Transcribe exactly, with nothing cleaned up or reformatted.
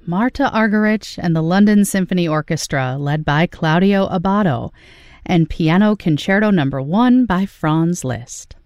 Marta Argerich and the London Symphony Orchestra, led by Claudio Abbado, and Piano Concerto Number One by Franz Liszt.